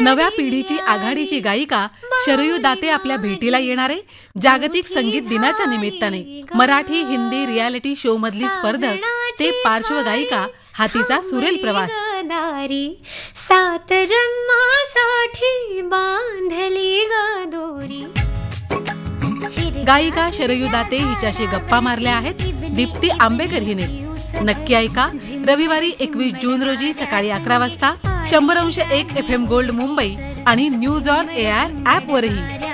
नव्या पिढीची आघाडीची गायिका शरयू दाते आपल्या भेटीला येणारे जागतिक संगीत दिनाच्या निमित्ताने मराठी हिंदी रियालिटी शो मधली स्पर्धक ते पार्श्वगायिका हा तिचा सुरेल प्रवास. 7 जन्मासाठी बांधली दोरी. गायिका शरयू दाते हिच्याशी गप्पा मारल्या आहेत दीप्ती आंबेकर हिने. नक्की ऐका रविवारी 21 जून रोजी सकाळी 11 वाजता 100.1 FM गोल्ड मुंबई आणि न्यूज ऑन एआर ॲपवरही.